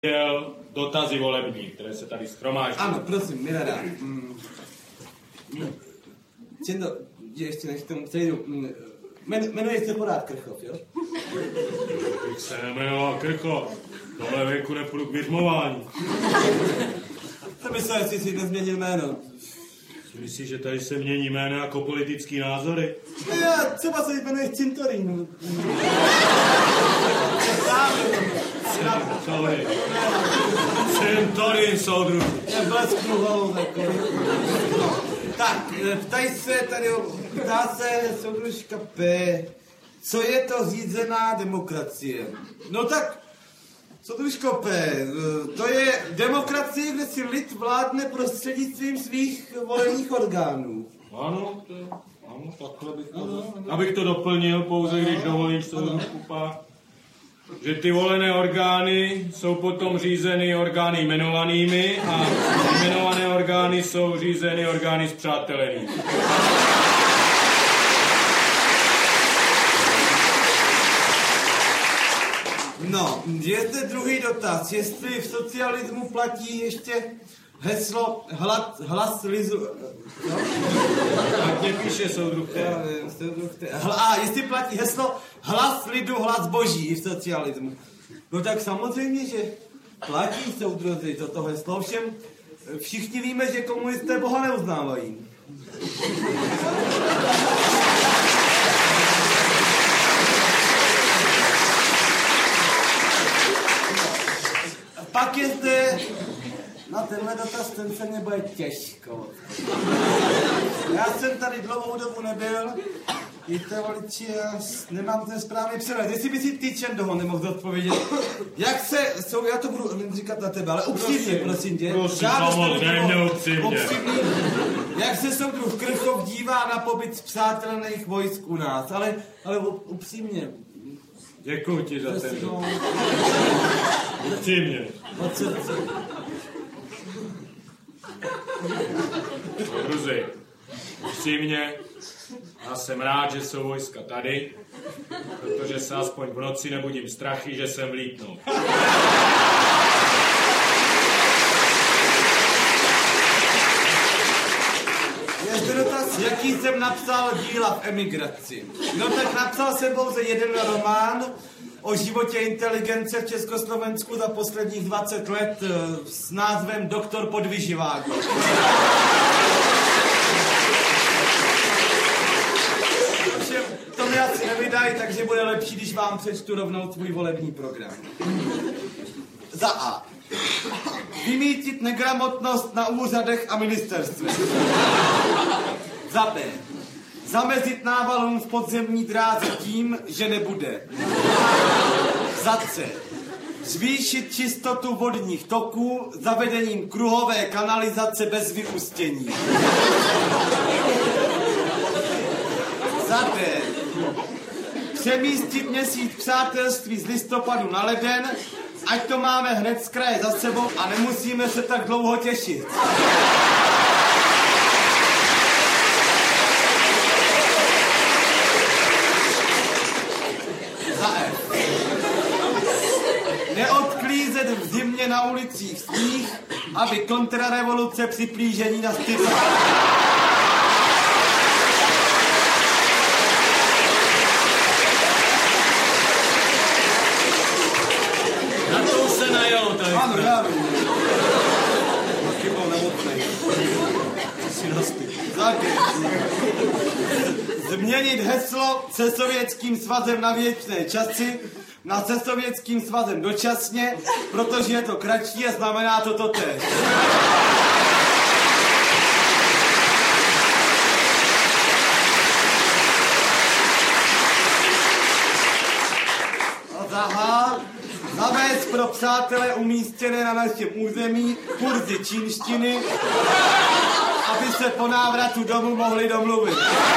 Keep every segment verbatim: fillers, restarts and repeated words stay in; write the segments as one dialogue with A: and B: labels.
A: Děl dotazy volební, které se tady shromáždí.
B: Ano, prosím, Milada. Mm. Čendo, ještě než k tomu přejdu. Men, jmenuje se pořád Krchov, jo?
A: Bych se nejmenoval Krchov. V tomhle věku nepůjdu k vyřmování.
B: Co myslel, jestli jsi nezměnil jméno?
A: Myslíš, že tady se mění jméno jako politický názory?
B: Já třeba se jmenuje Cintorín.
A: Cintorín. Cintorín, soudruh.
B: Já blesknu hlavou takový. Tak, ptají se tady, ptá se soudružka P. Co je to řízená demokracie? No tak, soudružko P, to je demokracie, kde si lid vládne prostřednictvím svých volených orgánů.
A: Ano, to je, ano, takhle bych to, abych to doplnil pouze, když dovolíš, soudružku P, že ty volené orgány jsou potom řízeny orgány jmenovanými a jmenované orgány jsou řízeny orgány spřátelenými.
B: No, je zde druhý dotaz, jestli v socialismu platí ještě heslo hlas, hlas lizu... No?
A: Tak mě píše soudruh.
B: A jestli platí heslo hlas lidu, hlas boží i v socialismu. No tak samozřejmě, že platí, soudruzi, toto heslo. Ovšem, všichni víme, že komunisté Boha neuznávají. Pak je zde, na tenhle dotaz, ten se mě bude těžko. Já jsem tady dlouhou dobu nebyl, víte, voliči, já nemám ten správný přehled. Jestli by si ty Čendoho nemohl odpovědět, jak se, jsou, já to budu říkat na tebe, ale upřímně, prosím tě.
A: Prosím, samozřejmě, upřímně.
B: upřímně. Jak se soudruh Krchov dívá na pobyt spřátelených vojsk u nás, ale, ale upřímně.
A: Děkuji ti za ten. Upřímně.
B: Od srdce.
A: Soudruzi, upřímně, já jsem rád, že jsou vojska tady, protože se aspoň v noci nebudím strachy, že sem vlítnou.
B: Je zde dotaz, jaký jsem napsal díla v emigraci. No tak napsal jsem pouze jeden román o životě inteligence v Československu za posledních dvacet let s názvem Doktor podvyživání. To mi asi nevydají, takže bude lepší, když vám přečtu rovnou svůj volební program. Za A. Vymýtit negramotnost na úřadech a ministerstvech. Za B. Zamezit návalům v podzemní dráze tím, že nebude. Za C. Zvýšit čistotu vodních toků zavedením kruhové kanalizace bez vyústění. Za D. Přemístit měsíc přátelství z listopadu na leden, ať to máme hned z kraje za sebou a nemusíme se tak dlouho těšit. Za F. Neodklízet v zimě na ulicích sníh, aby kontrarevoluce při plížení nastydla. Ano, já vím. Taky byl nemocnej. Jsi nastý. Taky. Změnit heslo se Sovětským svazem na věčné časy na se Sovětským svazem dočasně, protože je to kratší a znamená to totéž. A za H. Zavést pro přátele umístěné na našem území kurzy čínštiny, aby se po návratu domů mohli domluvit.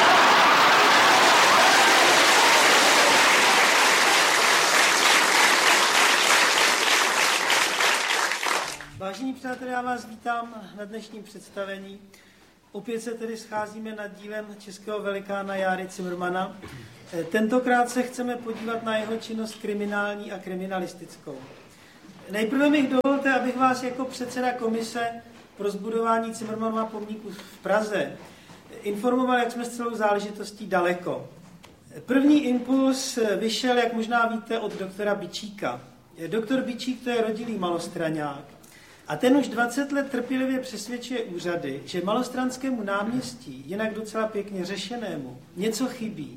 C: Vážení přátelé, já vás vítám na dnešním představení. Opět se tedy scházíme nad dílem českého velikána Járy Cimrmana. Tentokrát se chceme podívat na jeho činnost kriminální a kriminalistickou. Nejprve mi dovolte, abych vás jako předseda komise pro zbudování Cimrmanova pomníku v Praze informoval, jak jsme s celou záležitostí daleko. První impuls vyšel, jak možná víte, od doktora Bičíka. Doktor Bičík to je rodilý malostraňák a ten už dvacet let trpělivě přesvědčuje úřady, že malostranskému náměstí, jinak docela pěkně řešenému, něco chybí.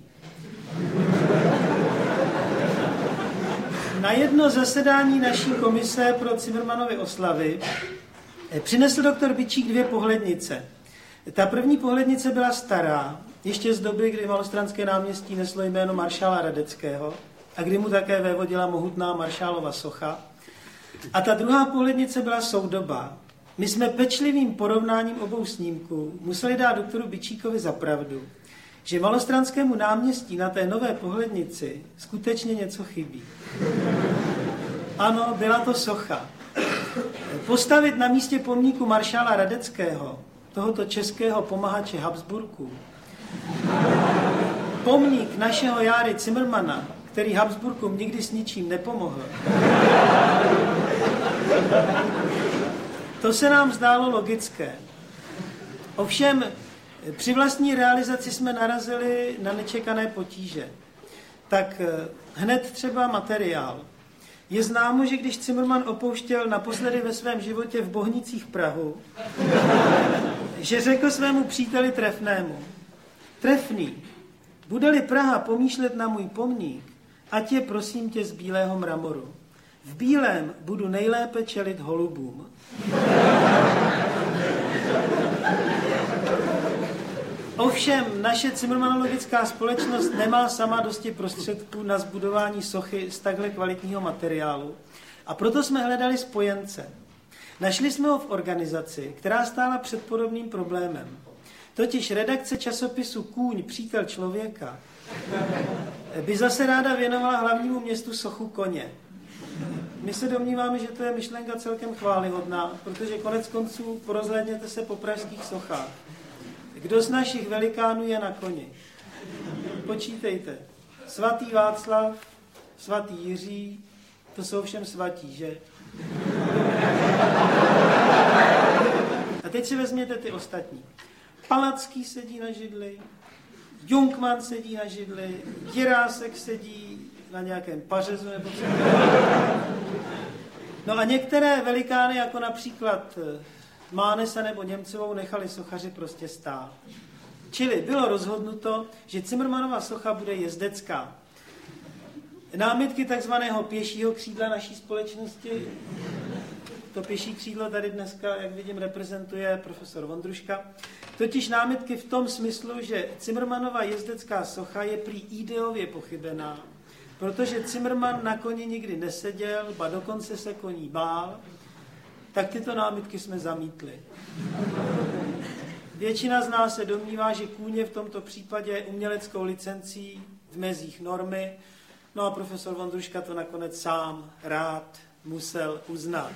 C: Na jedno zasedání naší komise pro Cimrmanovy oslavy přinesl doktor Bičík dvě pohlednice. Ta první pohlednice byla stará, ještě z doby, kdy malostranské náměstí neslo jméno maršála Radeckého a kdy mu také vévodila mohutná maršálova socha. A ta druhá pohlednice byla soudobá. My jsme pečlivým porovnáním obou snímků museli dát doktoru Bičíkovi za pravdu, že malostranskému náměstí na té nové pohlednici skutečně něco chybí. Ano, byla to socha. Postavit na místě pomníku maršála Radeckého, tohoto českého pomahače Habsburků, pomník našeho Járy Cimrmana, který Habsburkům nikdy s ničím nepomohl, to se nám zdálo logické. Ovšem, při vlastní realizaci jsme narazili na nečekané potíže. Tak hned třeba materiál. Je známo, že když Cimrman opouštěl naposledy ve svém životě v Bohnicích Prahu, že řekl svému příteli Trefnému: Trefný, bude-li Praha pomýšlet na můj pomník, ať je prosím tě z bílého mramoru. V bílém budu nejlépe čelit holubům. Ovšem, naše cimrmanologická společnost nemá sama dosti prostředků na zbudování sochy z takhle kvalitního materiálu a proto jsme hledali spojence. Našli jsme ho v organizaci, která stála před podobným problémem. Totiž redakce časopisu Kůň, přítel člověka, by zase ráda věnovala hlavnímu městu sochu koně. My se domníváme, že to je myšlenka celkem chvályhodná, protože konec konců porozhlédněte se po pražských sochách. Kdo z našich velikánů je na koni? Počítejte. Svatý Václav, svatý Jiří, to jsou všem svatí, že? A teď si vezměte ty ostatní. Palacký sedí na židli, Junkman sedí na židli, Jirásek sedí na nějakém pařezu nebo co. No a některé velikány, jako například Mánesa nebo Němcovou, nechali sochaři prostě stát. Čili bylo rozhodnuto, že Cimrmanova socha bude jezdecká. Námitky takzvaného pěšího křídla naší společnosti, to pěší křídlo tady dneska, jak vidím, reprezentuje profesor Vondruška, totiž námitky v tom smyslu, že Cimrmanova jezdecká socha je prý ideově pochybená, protože Cimrman na koni nikdy neseděl, ba dokonce se koní bál, tak tyto námitky jsme zamítli. Většina z nás se domnívá, že kůň je v tomto případě uměleckou licencí v mezích normy, no a profesor Vondruška to nakonec sám rád musel uznat.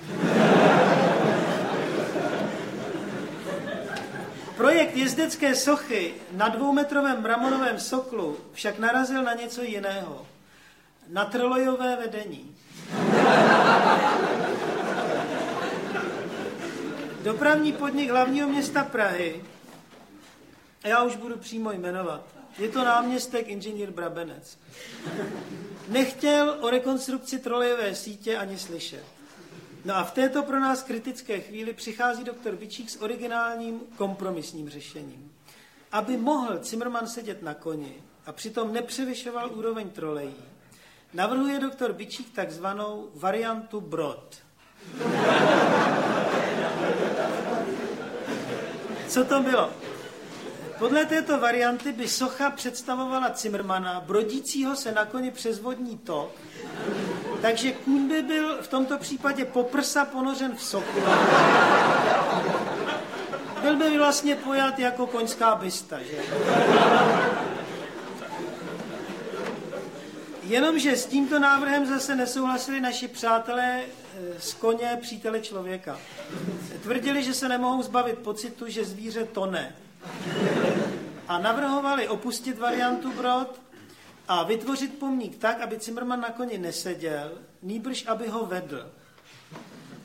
C: Projekt jezdecké sochy na dvoumetrovém mramorovém soklu však narazil na něco jiného. Na trolejové vedení. Dopravní podnik hlavního města Prahy, já už budu přímo jmenovat, je to náměstek inženýr Brabenec, nechtěl o rekonstrukci trolejové sítě ani slyšet. No a v této pro nás kritické chvíli přichází doktor Bičík s originálním kompromisním řešením. Aby mohl Cimrman sedět na koni a přitom nepřevyšoval úroveň trolejí, navrhuje doktor Bičík takzvanou variantu Brod. Co to bylo? Podle této varianty by socha představovala Cimrmana, brodícího se na koni přes vodní tok, takže kůň by byl v tomto případě po prsa ponořen v soku. Byl by vlastně pojat jako koňská bysta, že? Jenomže s tímto návrhem zase nesouhlasili naši přátelé z koně, přítele člověka. Tvrdili, že se nemohou zbavit pocitu, že zvíře tone. A navrhovali opustit variantu Brod a vytvořit pomník tak, aby Cimrman na koni neseděl, nýbrž aby ho vedl.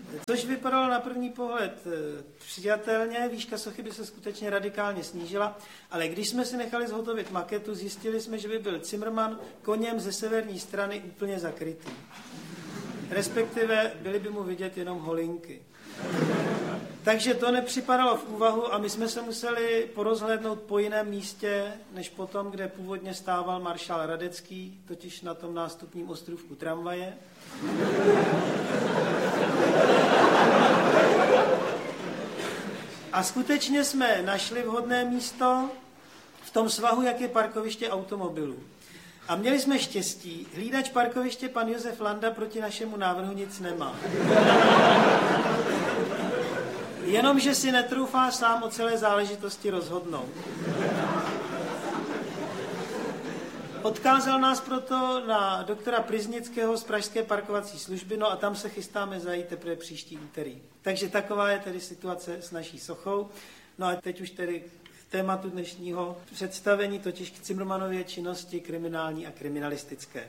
C: Což vypadalo na první pohled přijatelně, výška sochy by se skutečně radikálně snížila, ale když jsme si nechali zhotovit maketu, zjistili jsme, že by byl Zimmermann koněm ze severní strany úplně zakrytý. Respektive byly by mu vidět jenom holinky. Takže to nepřipadalo v úvahu a my jsme se museli porozhlédnout po jiném místě, než po tom, kde původně stával maršál Radecký, totiž na tom nástupním ostrůvku tramvaje. A skutečně jsme našli vhodné místo v tom svahu, jak je parkoviště automobilů. A měli jsme štěstí, hlídač parkoviště pan Josef Landa proti našemu návrhu nic nemá. Jenomže si netroufá sám o celé záležitosti rozhodnout. Odkázal nás proto na doktora Priznického z pražské parkovací služby, no a tam se chystáme zajít teprve příští úterý. Takže taková je tedy situace s naší sochou. No a teď už tedy k tématu dnešního představení, totiž k Zimmermannově činnosti kriminální a kriminalistické.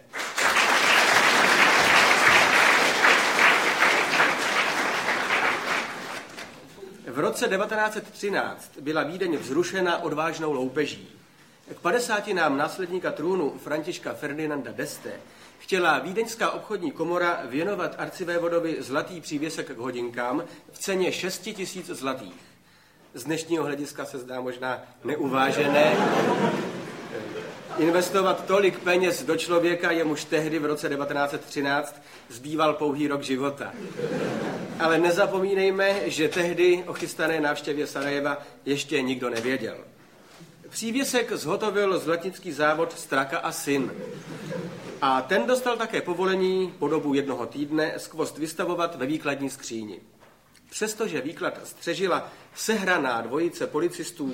D: V roce devatenáct set třináct byla Vídeň vzrušena odvážnou loupeží. K padesátinám následníka trůnu Františka Ferdinanda d'Este chtěla Vídeňská obchodní komora věnovat arcivévodovi zlatý přívěsek k hodinkám v ceně šest tisíc zlatých. Z dnešního hlediska se zdá možná neuvážené. Investovat tolik peněz do člověka, jemuž tehdy v roce devatenáct set třináct zbýval pouhý rok života. Ale nezapomínejme, že tehdy o chystané návštěvě Sarajeva ještě nikdo nevěděl. Přívěsek zhotovil zlatnický závod Straka a syn. A ten dostal také povolení po dobu jednoho týdne skvost vystavovat ve výkladní skříni. Přestože výklad střežila sehraná dvojice policistů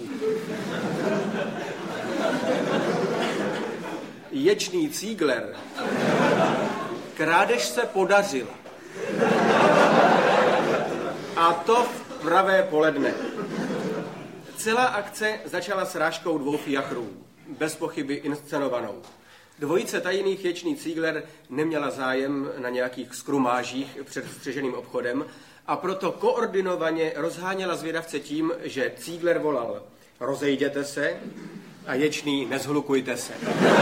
D: Ječný Cígler, krádež se podařila. A to v pravé poledne. Celá akce začala srážkou dvou fiachrů, bez pochyby inscenovanou. Dvojice tajných Ječný Cígler neměla zájem na nějakých skrumážích před střeženým obchodem a proto koordinovaně rozháněla zvědavce tím, že Cígler volal: rozejděte se, a Ječný: nezhlukujte se.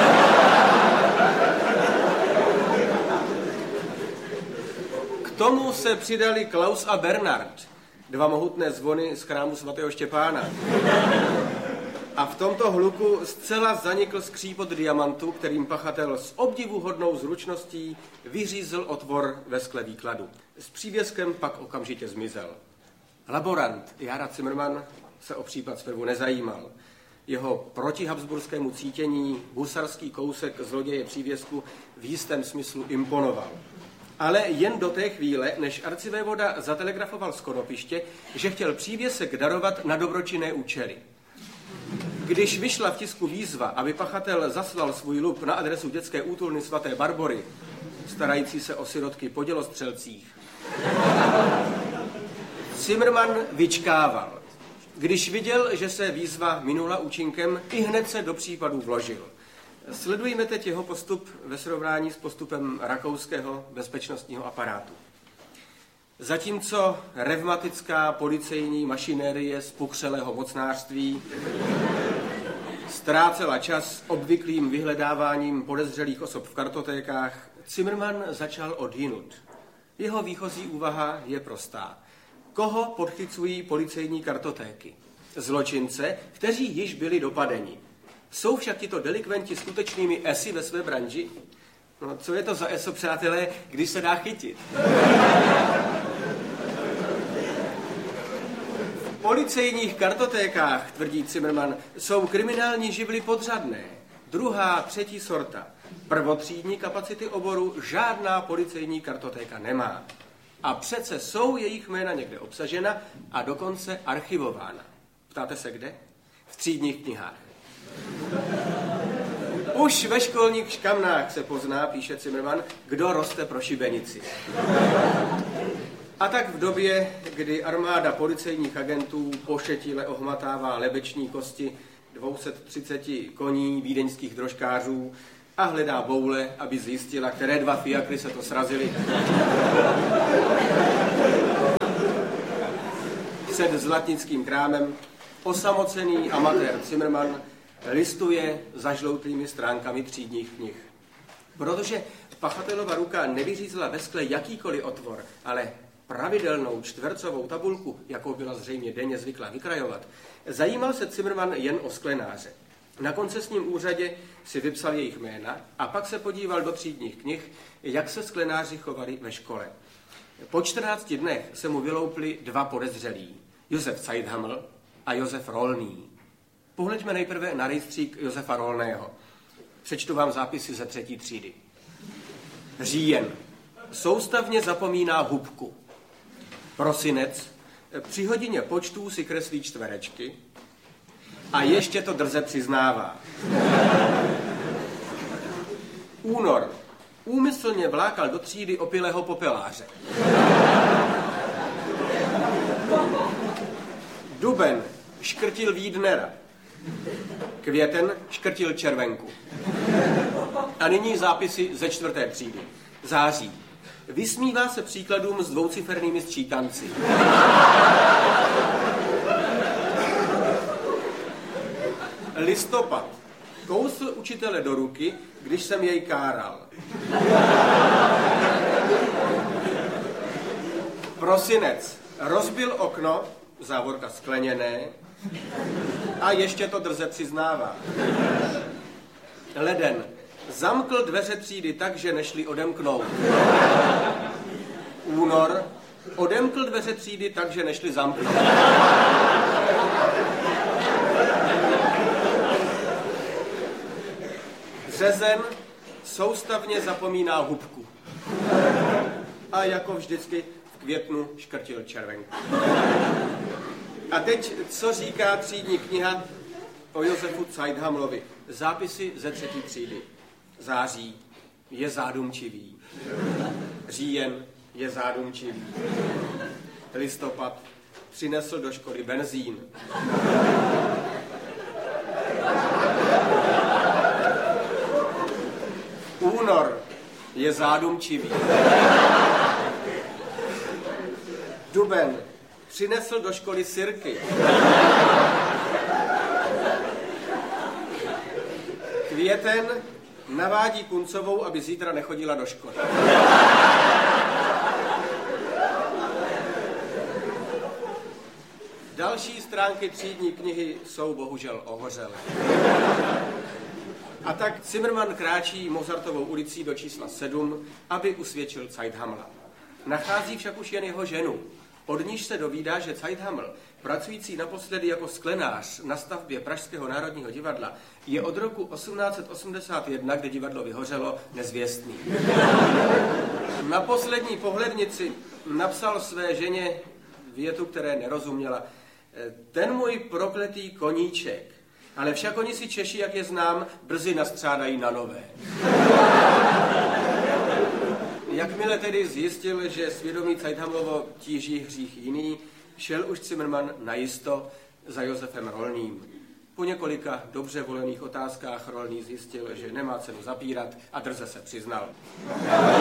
D: K tomu se přidali Klaus a Bernard, dva mohutné zvony z chrámu svatého Štěpána. A v tomto hluku zcela zanikl skřípot diamantu, kterým pachatel s obdivuhodnou zručností vyřízl otvor ve skle výkladu. S přívěskem pak okamžitě zmizel. Laborant Jára Zimmermann se o případ zprvu nezajímal. Jeho proti habsburskému cítění husarský kousek zloděje přívěsku v jistém smyslu imponoval. Ale jen do té chvíle, než arcivévoda zatelegrafoval z Konopiště, že chtěl přívěsek darovat na dobročinné účely. Když vyšla v tisku výzva, aby pachatel zaslal svůj lup na adresu dětské útulny svaté Barbory, starající se o sirotky po dělostřelcích, Zimmermann vyčkával. Když viděl, že se výzva minula účinkem, i hned se do případu vložil. Sledujme teď jeho postup ve srovnání s postupem rakouského bezpečnostního aparátu. Zatímco revmatická policejní mašinérie z pokřelého mocnářství ztrácela čas obvyklým vyhledáváním podezřelých osob v kartotékách, Zimmermann začal odjinut. Jeho výchozí úvaha je prostá. Koho podchycují policejní kartotéky? Zločince, kteří již byli dopadeni. Jsou však tito delikventi skutečnými esy ve své branži? No, co je to za eso, přátelé, když se dá chytit? V policejních kartotékách, tvrdí Zimmermann, jsou kriminální živly podřadné. Druhá, třetí sorta. Prvotřídní kapacity oboru žádná policejní kartotéka nemá. A přece jsou jejich jména někde obsažena a dokonce archivována. Ptáte se kde? V třídních knihách. Už ve školních škamnách se pozná, píše Zimmermann, kdo roste pro šibenici. A tak v době, kdy armáda policejních agentů pošetile ohmatává lebeční kosti dvě stě třicet koní vídeňských drožkářů a hledá boule, aby zjistila, které dva fiakry se to srazily. Před zlatnickým krámem osamocený amatér Zimmermann listuje zažloutlými stránkami třídních knih. Protože pachatelova ruka nevyřízla ve skle jakýkoliv otvor, ale pravidelnou čtvercovou tabulku, jakou byla zřejmě denně zvyklá vykrajovat, zajímal se Zimmermann jen o sklenáře. Na koncesním úřadě si vypsal jejich jména a pak se podíval do třídních knih, jak se sklenáři chovali ve škole. Po čtrnácti dnech se mu vyloupli dva podezřelí, Josef Zeithaml a Josef Rolný. Pohleďme nejprve na rejstřík Josefa Rolného. Přečtu vám zápisy ze třetí třídy. Říjen. Soustavně zapomíná hubku. Prosinec. Při hodině počtů si kreslí čtverečky a ještě to drze přiznává. Únor. Úmyslně vlákal do třídy opilého popeláře. Duben. Škrtil Wiednera. Květen škrtil červenku. A nyní zápisy ze čtvrté třídy. Září. Vysmívá se příkladům s dvoucifernými sčítanci. Listopad. Kousl učitele do ruky, když jsem jej káral. Prosinec. Rozbil okno, závorka skleněné, a ještě to drze přiznává. Leden. Zamkl dveře třídy tak, že nešli odemknout. Únor. Odemkl dveře třídy tak, že nešli zamknout. Březen. Soustavně zapomíná hubku. A jako vždycky v květnu škrtil červenku. A teď, co říká třídní kniha o Josefu Zeithamlovi? Zápisy ze třetí třídy. Září. Je zádumčivý. Říjen. Je zádumčivý. Listopad. Přinesl do školy benzín. Únor. Je zádumčivý. Duben. Přinesl do školy sirky. Květen. Navádí Kuncovou, aby zítra nechodila do školy. Další stránky třídní knihy jsou bohužel ohořelé. A tak Zimmermann kráčí Mozartovou ulicí do čísla sedm, aby usvědčil Zeithamla. Nachází však už jen jeho ženu. Od níž se dovídá, že Zeithaml, pracující naposledy jako sklenář na stavbě Pražského národního divadla, je od roku osmnáct set osmdesát jedna, kdy divadlo vyhořelo, nezvěstný. Na poslední pohlednici napsal své ženě větu, které nerozuměla. Ten můj prokletý koníček, ale však oni si Češi, jak je znám, brzy nastřádají na nové. Jakmile tedy zjistil, že svědomí Zeithamlovo tíží hřích jiný, šel už Zimmermann najisto za Josefem Rolným. Po několika dobře volených otázkách Rolný zjistil, že nemá cenu zapírat a drze se přiznal.